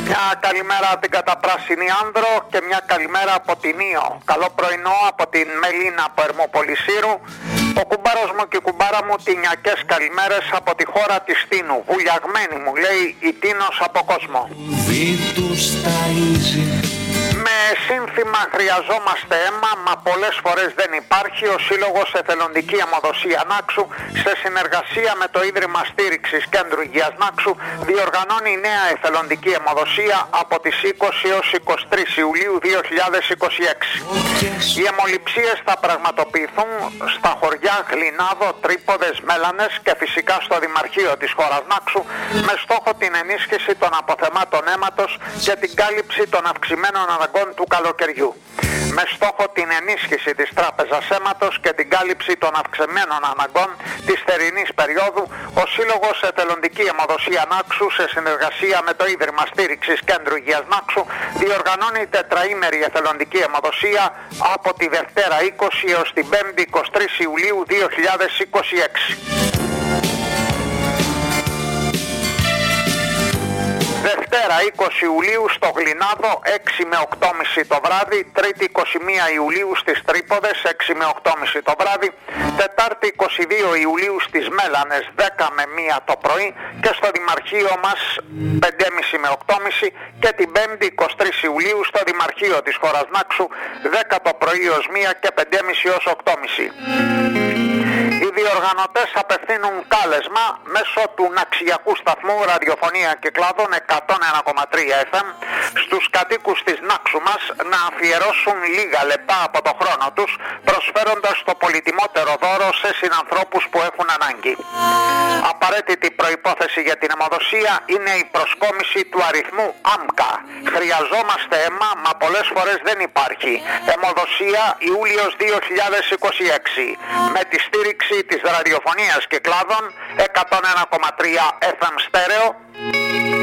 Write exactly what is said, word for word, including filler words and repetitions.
Μια καλημέρα από την Καταπράσινη Άνδρο και μια καλημέρα από την Ήο. Καλό πρωινό από την Μελίνα από Ερμοπολισίρου. Ο κουμπάρος μου και η κουμπάρα μου τινιακές καλημέρες από τη χώρα της Τίνου. Βουλιαγμένη μου λέει η Τίνος από κόσμο. Με σύνθημα χρειαζόμαστε αίμα, μα πολλές φορές δεν υπάρχει, ο Σύλλογος Εθελοντική Αιμοδοσία Νάξου σε συνεργασία με το Ίδρυμα Στήριξης Κέντρου Υγείας Νάξου διοργανώνει νέα εθελοντική αιμοδοσία από τις είκοσι έως είκοσι τρεις Ιουλίου δύο χιλιάδες είκοσι έξι. Οι αιμοληψίες θα πραγματοποιηθούν στα χωριά Γλινάδο, Τρίποδες, Μέλανες και φυσικά στο Δημαρχείο της χώρας Νάξου με στόχο την ενίσχυση των αποθεμάτων αίματος και την κάλυψη των αυξημένων αναγκών του καλοκαιριού. Με στόχο την ενίσχυση της τράπεζας αίματος και την κάλυψη των αυξημένων αναγκών της θερινής περίοδου, ο Σύλλογος Εθελοντική Αιμοδοσία Νάξου σε συνεργασία με το Ίδρυμα Στήριξης Κέντρου Υγείας Νάξου διοργανώνει τετραήμερη εθελοντική αιμοδοσία από τη Δευτέρα είκοσι έως την Πέμπτη είκοσι τρεις Ιουλίου δύο χιλιάδες είκοσι έξι. Δευτέρα είκοσι Ιουλίου στο Γλινάδο έξι με οκτώ και μισή το βράδυ, Τρίτη είκοσι μία Ιουλίου στις Τρίποδες έξι με οκτώ και μισή το βράδυ, Τετάρτη είκοσι δύο Ιουλίου στις Μέλανες δέκα με μία το πρωί και στο Δημαρχείο μας πέντε και μισή με οκτώ και μισή και την Πέμπτη είκοσι τρεις Ιουλίου στο Δημαρχείο της χώρας Νάξου δέκα το πρωί ως μία και πέντε και μισή ως οκτώ και μισή. Οι διοργανωτές απευθύνουν κάλεσμα μέσω του ναξιακού σταθμού ραδιοφωνία και κλάδων εκατόν ένα κόμμα τρία εφ εμ στους κατοίκους της Νάξου μας να αφιερώσουν λίγα λεπτά από το χρόνο τους προσφέροντας το πολυτιμότερο δώρο σε συνανθρώπους που έχουν ανάγκη. Απαραίτητη προϋπόθεση για την αιμοδοσία είναι η προσκόμιση του αριθμού ΆΜΚΑ. Χρειαζόμαστε αίμα, μα πολλές φορές δεν υπάρχει. Αιμοδοσία Ιούλιος δύο χιλιάδες είκοσι έξι με τη στήριξη της ραδιοφωνίας και κλάδων εκατόν ένα κόμμα τρία εφ εμ στέρεο